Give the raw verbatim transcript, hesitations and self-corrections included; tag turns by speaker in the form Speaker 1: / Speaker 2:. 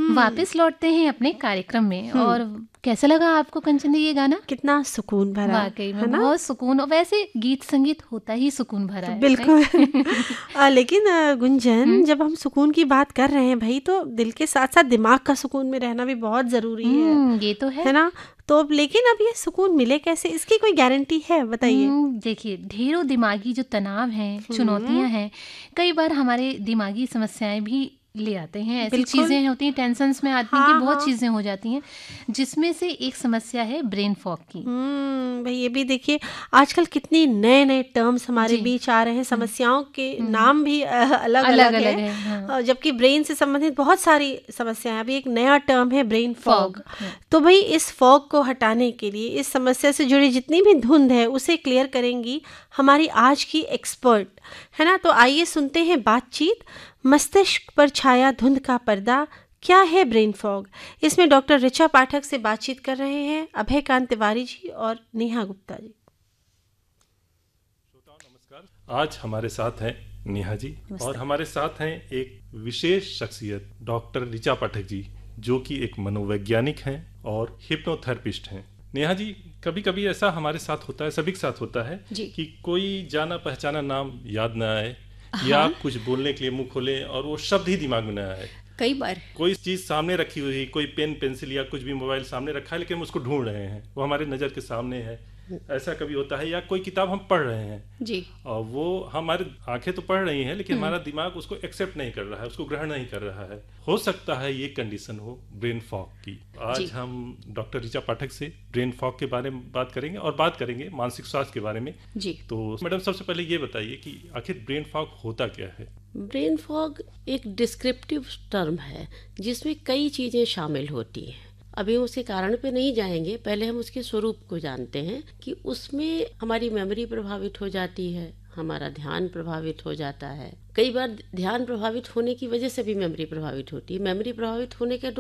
Speaker 1: वापस लौटते हैं अपने कार्यक्रम में। और कैसा लगा आपको कंचन दी ये गाना?
Speaker 2: कितना सुकून भरा,
Speaker 1: वाकई में बहुत सुकून। और वैसे गीत संगीत होता ही सुकून भरा है।
Speaker 2: बिल्कुल। आ, लेकिन गुंजन, जब हम सुकून की बात कर रहे हैं भाई, तो दिल के साथ साथ दिमाग का सुकून में रहना भी बहुत जरूरी है।
Speaker 1: ये तो है,
Speaker 2: है ना? तो लेकिन अब ये सुकून मिले कैसे, इसकी कोई गारंटी है? बताइए।
Speaker 1: देखिए, ढेरों दिमागी जो तनाव हैं, चुनौतियां हैं, कई बार हमारे दिमागी समस्याएं भी ले आते हैं। ऐसी चीजें होती हैं, टेंशन्स में आदमी हाँ, की बहुत हाँ। चीजें हो जाती हैं, जिसमें से एक समस्या है ब्रेन फॉग की।
Speaker 2: हम्म भाई, ये भी देखिए आजकल कितने नए नए टर्म्स हमारे बीच आ रहे हैं, समस्याओं के नाम भी अलग अलग, अलग है, हाँ। जबकि ब्रेन से संबंधित बहुत सारी समस्याएं। अभी एक नया टर्म है ब्रेन फॉग। तो भाई इस फॉग को हटाने के लिए, इस समस्या से जुड़ी जितनी भी धुंध है उसे क्लियर करेंगी हमारी आज की एक्सपर्ट, है ना? तो आइए सुनते हैं बातचीत, मस्तिष्क पर छाया धुंध का पर्दा, क्या है ब्रेन फॉग। इसमें डॉक्टर ऋचा पाठक से बातचीत कर रहे हैं अभय कांत तिवारी जी और नेहा गुप्ता जी।
Speaker 3: श्रोताओं नमस्कार, आज हमारे साथ हैं नेहा जी और हमारे साथ हैं एक विशेष शख्सियत डॉक्टर ऋचा पाठक जी, जो कि एक मनोवैज्ञानिक हैं और हिप्नोथेरेपिस्ट हैं। नेहा जी, कभी कभी ऐसा हमारे साथ होता है, सभी के साथ होता है कि कोई जाना पहचाना नाम याद न आए, हाँ? या कुछ बोलने के लिए मुंह खोले और वो शब्द ही दिमाग में न आए।
Speaker 4: कई बार
Speaker 3: कोई चीज सामने रखी हुई, कोई पेन पेंसिल या कुछ भी मोबाइल सामने रखा है, लेकिन हम उसको ढूंढ रहे हैं, वो हमारे नज़र के सामने है। ऐसा कभी होता है। या कोई किताब हम पढ़ रहे हैं
Speaker 4: जी,
Speaker 3: और वो हमारी आंखें तो पढ़ रही हैं, लेकिन हमारा दिमाग उसको एक्सेप्ट नहीं कर रहा है, उसको ग्रहण नहीं कर रहा है। हो सकता है ये कंडीशन हो ब्रेन फॉग की। आज हम डॉक्टर ऋचा पाठक से ब्रेन फॉग के बारे में बात करेंगे और बात करेंगे मानसिक स्वास्थ्य के बारे में
Speaker 4: जी।
Speaker 3: तो मैडम, सबसे पहले ये बताइए कि आखिर ब्रेन फॉग होता क्या है?
Speaker 4: ब्रेन फॉग एक डिस्क्रिप्टिव टर्म है जिसमें कई चीजें शामिल होती हैं। अभी उसके कारण पे नहीं जाएंगे, पहले हम उसके स्वरूप को जानते हैं कि उसमें हमारी मेमोरी प्रभावित हो जाती है, हमारा ध्यान प्रभावित हो जाता है। कई बार ध्यान प्रभावित होने की वजह से भी मेमोरी प्रभावित होती है। मेमोरी प्रभावित होने के